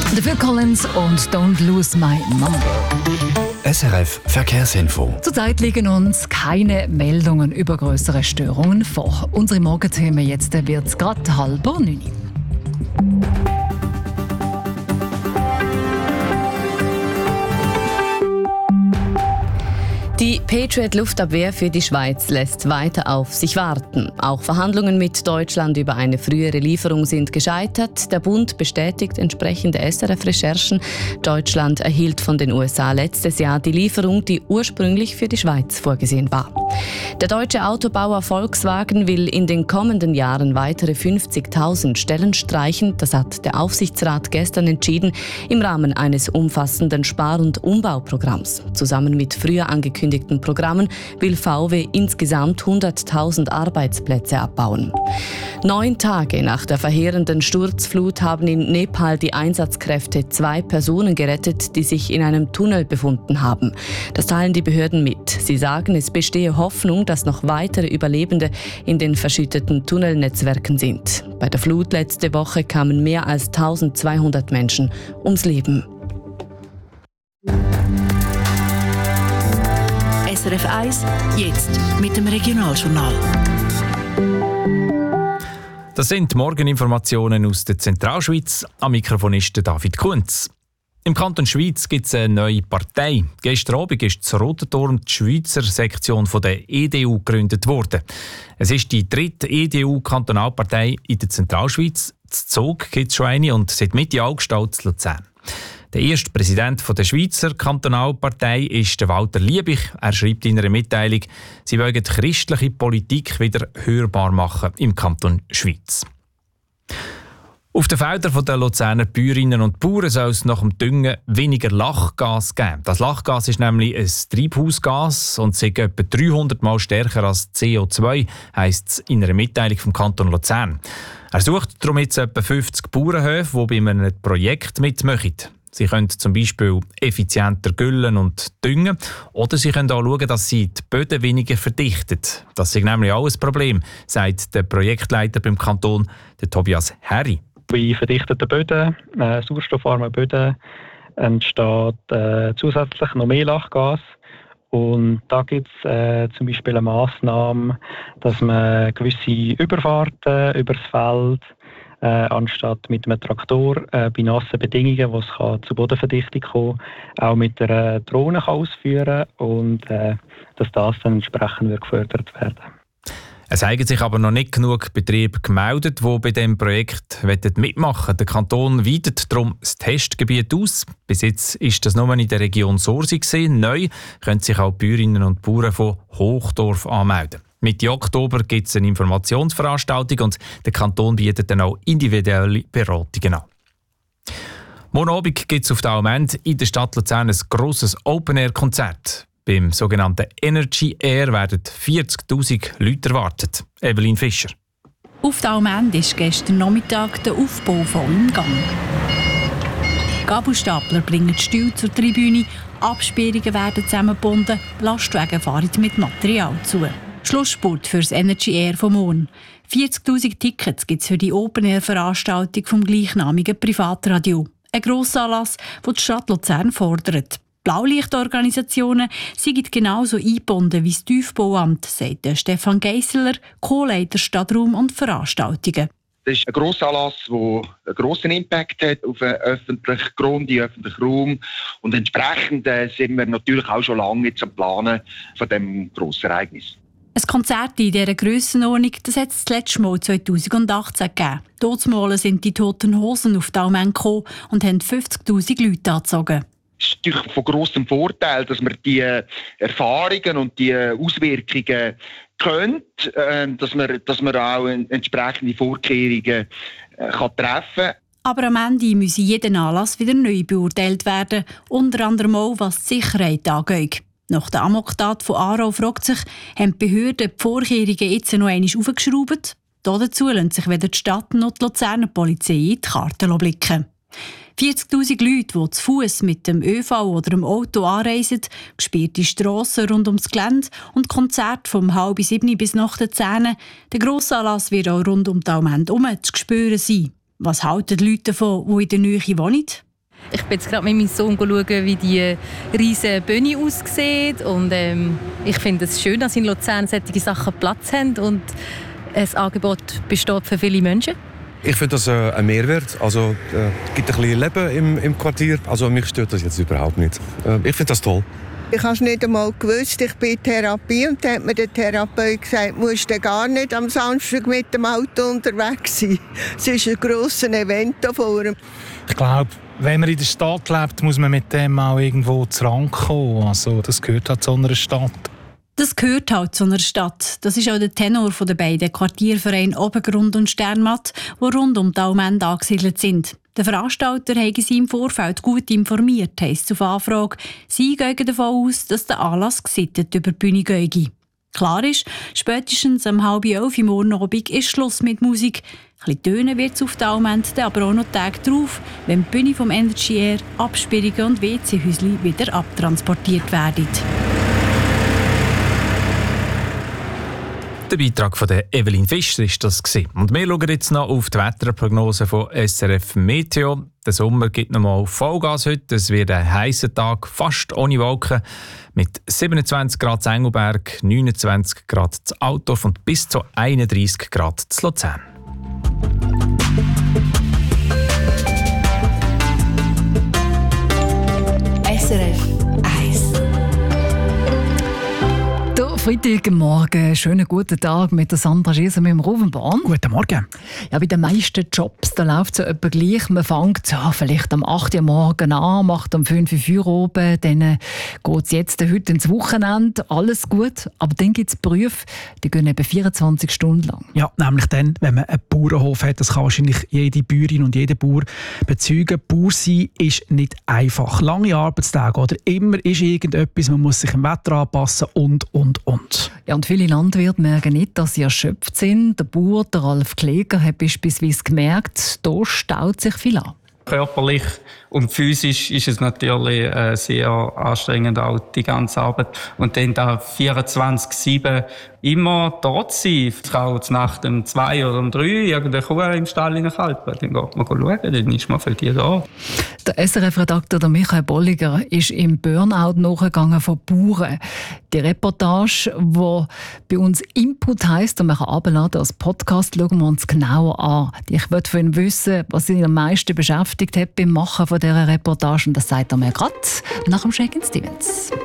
The Phil Collins und Don't Lose My Number. SRF Verkehrsinfo. Zurzeit liegen uns keine Meldungen über größere Störungen vor. Unsere Morgenthemen jetzt wird es gerade 8:30. Die Patriot-Luftabwehr für die Schweiz lässt weiter auf sich warten. Auch Verhandlungen mit Deutschland über eine frühere Lieferung sind gescheitert. Der Bund bestätigt entsprechende SRF-Recherchen. Deutschland erhielt von den USA letztes Jahr die Lieferung, die ursprünglich für die Schweiz vorgesehen war. Der deutsche Autobauer Volkswagen will in den kommenden Jahren weitere 50.000 Stellen streichen. Das hat der Aufsichtsrat gestern entschieden im Rahmen eines umfassenden Spar- und Umbauprogramms. Zusammen mit früher angekündigten Programmen will VW insgesamt 100.000 Arbeitsplätze abbauen. 9 Tage nach der verheerenden Sturzflut haben in Nepal die Einsatzkräfte 2 Personen gerettet, die sich in einem Tunnel befunden haben. Das teilen die Behörden mit. Sie sagen, es bestehe Hoffnung, dass noch weitere Überlebende in den verschütteten Tunnelnetzwerken sind. Bei der Flut letzte Woche kamen mehr als 1200 Menschen ums Leben. SRF 1, jetzt mit dem Regionaljournal. Das sind Morgeninformationen aus der Zentralschweiz. Am Mikrofon ist David Kunz. Im Kanton Schweiz gibt es eine neue Partei. Gestern Abend ist zu Rotenturm die Schweizer Sektion der EDU gegründet worden. Es ist die 3. EDU-Kantonalpartei in der Zentralschweiz. Das Zug gibt es schon eine und seit Mitte August auch in Luzern. Der erste Präsident der Schweizer Kantonalpartei ist Walter Liebig. Er schreibt in einer Mitteilung, sie wollen die christliche Politik wieder hörbar machen im Kanton Schweiz. Auf den Feldern der Luzerner Bäuerinnen und Bauern soll es nach dem Düngen weniger Lachgas geben. Das Lachgas ist nämlich ein Treibhausgas und ist etwa 300 Mal stärker als CO2, heisst es in einer Mitteilung vom Kanton Luzern. Er sucht darum jetzt etwa 50 Bauernhöfe, die bei einem Projekt mitmachen. Sie können zum Beispiel effizienter güllen und düngen oder sie können auch schauen, dass sie die Böden weniger verdichten. Das ist nämlich auch ein Problem, sagt der Projektleiter beim Kanton, der Tobias Herri. Bei verdichteten Böden, sauerstoffarmen Böden, entsteht zusätzlich noch mehr Lachgas. Und da gibt es zum Beispiel eine Massnahme, dass man gewisse Überfahrten übers Feld anstatt mit einem Traktor bei nassen Bedingungen, wo es zu Bodenverdichtung kommen kann, auch mit einer Drohne ausführen kann und dass das dann entsprechend gefördert werden. Es haben sich aber noch nicht genug Betriebe gemeldet, die bei diesem Projekt mitmachen wollen. Der Kanton weitet darum das Testgebiet aus. Bis jetzt war das nur in der Region Sursi. Neu können sich auch Bäuerinnen und Bauern von Hochdorf anmelden. Mitte Oktober gibt es eine Informationsveranstaltung und der Kanton bietet dann auch individuelle Beratungen an. Morgen Abend gibt es auf der Almend in der Stadt Luzern ein grosses Open-Air-Konzert. Beim sogenannten Energy Air werden 40'000 Leute erwartet. Evelyn Fischer. Auf der Almend ist gestern Nachmittag der Aufbau voll im Gang. Gabelstapler bringen die Stühle zur Tribüne, Absperrungen werden zusammengebunden, Lastwagen fahren mit Material zu. Schlussspurt für das Energy Air vom morgen. 40'000 Tickets gibt es für die Open-Air-Veranstaltung vom gleichnamigen Privatradio. Ein Grossanlass, den die Stadt Luzern fordert. Blaulichtorganisationen sind genauso eingebunden wie das Tiefbauamt, sagt Stefan Geisseler, Co-Leiter Stadtraum und Veranstaltungen. Das ist ein Grossanlass, der einen grossen Impact hat auf den öffentlichen Grund, den öffentlichen Raum. Und entsprechend sind wir natürlich auch schon lange jetzt am Planen von diesem grossen Ereignis. Ein Konzert in dieser Grössenordnung hat es das letzte Mal 2018 gegeben. Dort sind die Toten Hosen auf die Almend gekommen und haben 50'000 Leute angezogen. Es ist natürlich von grossem Vorteil, dass man die Erfahrungen und die Auswirkungen kennt, dass man auch entsprechende Vorkehrungen treffen kann. Aber am Ende müsse jeder Anlass wieder neu beurteilt werden, unter anderem auch was die Sicherheit angeht. Nach der Amoktat von Aarau fragt sich, haben die Behörden die Vorkehrungen jetzt noch einmal aufgeschraubt? Dazu lassen sich weder die Stadt noch die Luzerner Polizei in die Karten blicken. 40'000 Leute, die zu Fuss mit dem ÖV oder dem Auto anreisen, gesperrte Strassen rund ums Gelände und Konzerte vom 6:30 bis nach 10. Der Grossanlass wird auch rund um die Almend herum zu spüren sein. Was halten die Leute davon, die in der Nähe wohnen? Ich bin jetzt gerade mit meinem Sohn schauen, wie die riesige Bühne aussieht. Und ich finde es schön, dass in Luzern solche Sachen Platz haben und ein Angebot besteht für viele Menschen. Ich finde das ein Mehrwert. Also, es gibt ein bisschen Leben im Quartier. Also, mich stört das jetzt überhaupt nicht. Ich finde das toll. Ich habe es nicht einmal gewusst. Ich bin in Therapie und dann hat mir der Therapeut gesagt, du musst gar nicht am Samstag mit dem Auto unterwegs sein. Es ist ein grosses Event hier vorne. Ich glaube, wenn man in der Stadt lebt, muss man mit dem auch irgendwo zu Rand kommen. Also, das gehört halt zu einer Stadt. Das gehört halt zu einer Stadt. Das ist auch der Tenor der beiden Quartiervereine Obergrund und Sternmatt, die rund um die Allmende angesiedelt sind. Der Veranstalter habe sie im Vorfeld gut informiert, heisst es auf Anfrage. Sie gehen davon aus, dass der Anlass gesittet über die Bühne gehe. Klar ist, spätestens um 10:30 morgen Abend ist Schluss mit Musik. Ein bisschen tönen wird es auf der Allmende, aber auch noch Tage drauf, wenn die Bühne vom Energy Air, Absperrungen und WC-Häuschen wieder abtransportiert werden. Der Beitrag von der Evelyn Fischer ist das gewesen. Und wir schauen jetzt noch auf die Wetterprognose von SRF Meteo. Der Sommer gibt noch mal Vollgas heute. Es wird ein heißer Tag, fast ohne Wolken, mit 27 Grad in Engelberg, 29 Grad in Altdorf und bis zu 31 Grad in Luzern. SRF 1. Freitagmorgen, schönen guten Tag mit der Sandra Schieser mit dem Ruvenborn. Guten Morgen. Ja, bei den meisten Jobs da läuft es ja etwa gleich. Man fängt vielleicht am 8 Uhr morgen an, macht um 5 Uhr Feierabend, dann geht es jetzt heute ins Wochenende, alles gut. Aber dann gibt es Berufe, die gehen eben 24 Stunden lang. Ja, nämlich dann, wenn man einen Bauernhof hat, das kann wahrscheinlich jede Bäuerin und jeder Bauer bezeugen. Bauer sein ist nicht einfach. Lange Arbeitstage, oder? Immer ist irgendetwas, man muss sich im Wetter anpassen und. Ja, und viele Landwirte merken nicht, dass sie erschöpft sind. Der Bauer, der Ralf Kläger, hat beispielsweise gemerkt, da staut sich viel an. Körperlich und physisch ist es natürlich sehr anstrengend, auch die ganze Arbeit. Und dann da 24/7 immer dort sein. Ich kann auch Nacht um 2 oder um 3 irgendeine Kuh im Stall kalten. Dann geht man schauen, dann ist man für die da. Der SRF-Redakteur Michael Bolliger ist im Burnout nachgegangen von Bauern. Die Reportage, die bei uns Input heisst und man kann herunterladen als Podcast, schauen wir uns genauer an. Ich möchte von ihm wissen, was ihn am meisten beschäftigt hat beim Machen von dieser Reportage. Und das sagt er mir gerade nach dem Shakin' Stevens.